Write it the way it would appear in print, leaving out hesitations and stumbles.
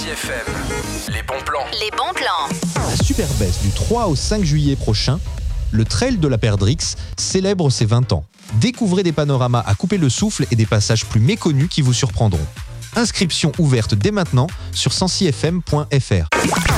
FM. Les bons plans. Les bons plans. À Superbès, du 3 au 5 juillet prochain, le Trail de la Perdrix célèbre ses 20 ans. Découvrez des panoramas à couper le souffle et des passages plus méconnus qui vous surprendront. Inscription ouverte dès maintenant sur 106fm.fr.